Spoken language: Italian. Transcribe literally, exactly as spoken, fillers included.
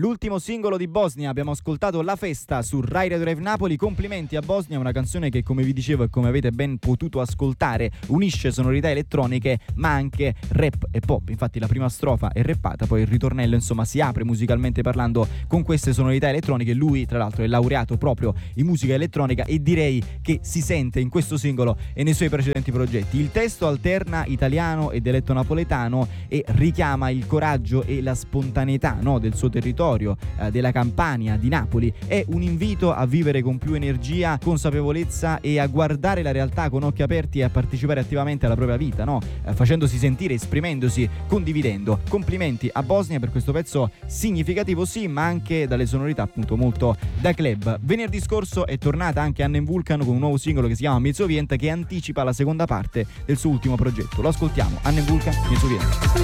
l'ultimo singolo di Bosnia. Abbiamo ascoltato La Festa su Rai Radio Live Napoli. Complimenti a Bosnia, una canzone che, come vi dicevo e come avete ben potuto ascoltare, unisce sonorità elettroniche ma anche rap e pop. Infatti la prima strofa è rappata, poi il ritornello insomma si apre musicalmente parlando con queste sonorità elettroniche. Lui tra l'altro è laureato proprio in musica elettronica e direi che si sente in questo singolo e nei suoi precedenti progetti. Il testo alterna italiano e dialetto napoletano e richiama il coraggio e la spontaneità, no, del suo territorio, eh, della Campania, di Napoli. È un invito a vivere con più energia, consapevolezza e a guardare la realtà con occhi aperti e a partecipare attivamente alla propria vita, no? Eh, facendosi sentire, esprimendosi, condividendo. Complimenti a Bosnia per questo pezzo significativo, sì, ma anche dalle sonorità appunto molto da club. Venerdì scorso è tornata anche Anne Vulcan con un nuovo singolo che si chiama Mezzovienta, che anticipa la seconda parte del suo ultimo progetto. Lo ascoltiamo, Anne Vulcan, Mezzovienta.